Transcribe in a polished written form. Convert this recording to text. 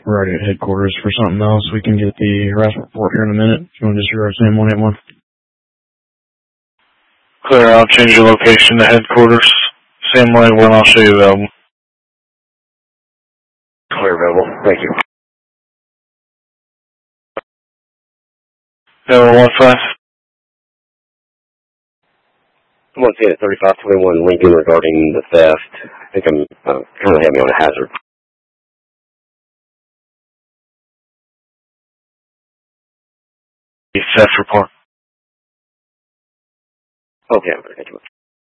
We're already at headquarters for something else. We can get the harassment report here in a minute. If you want to disregard Sam 181. Clear, I'll change your location to headquarters. Sam 181, I'll show you available. Clear, available. Thank you. Number 15. I'm on scene at 3521 Lincoln regarding the theft. I think I'm kind of having me on a hazard. Theft report. Okay, I'm very good.